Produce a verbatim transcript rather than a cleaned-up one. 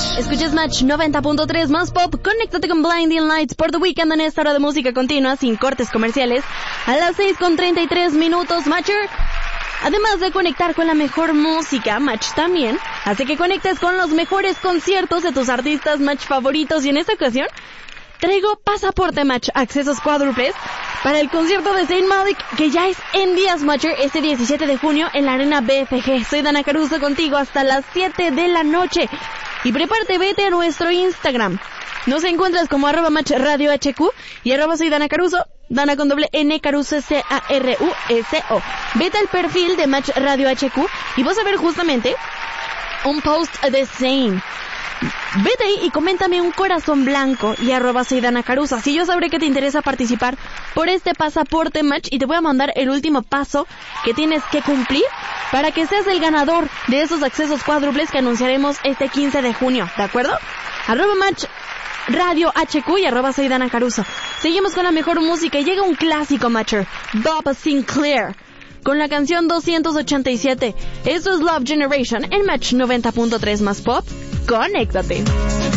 Escuchas Match noventa punto tres más pop. Conéctate con Blinding Lights por The Weeknd en esta hora de música continua sin cortes comerciales a las seis con treinta y tres minutos, Matcher. Además de conectar con la mejor música, Match también hace que conectes con los mejores conciertos de tus artistas Match favoritos, y en esta ocasión traigo pasaporte Match, accesos cuádruples para el concierto de Zayn Malik, que ya es en días, Matcher, este diecisiete de junio en la Arena B F G. Soy Dana Caruso contigo hasta las siete de la noche. Y prepárate, vete a nuestro Instagram. Nos encuentras como arroba Match Radio H Q y arroba soy Dana Caruso, Dana con doble N, Caruso, C A R U S O. Vete al perfil de Match Radio H Q y vas a ver justamente un post de Zayn. Vete ahí y coméntame un corazón blanco y arroba soy Dana Caruso. Así yo sabré que te interesa participar por este pasaporte Match y te voy a mandar el último paso que tienes que cumplir para que seas el ganador de esos accesos cuádruples que anunciaremos este quince de junio, ¿de acuerdo? Arroba Match Radio H Q y arroba soy Dana Caruso. Seguimos con la mejor música y llega un clásico, Matcher, Bob Sinclair, con la canción doscientos ochenta y siete. Esto es Love Generation en Match noventa punto tres más pop. Conéctate.